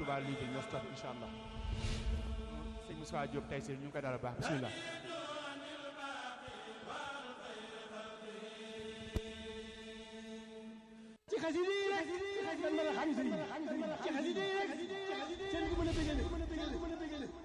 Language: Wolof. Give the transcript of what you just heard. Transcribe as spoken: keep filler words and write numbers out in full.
Touba Libre ñoo stop incha allah sëñ Moussa Diop tey si ñu ngi koy dalal baax bisimilah. ci xasida yi rek ci xasida yi rek ci xasida yi rek seen ko mën a bëggale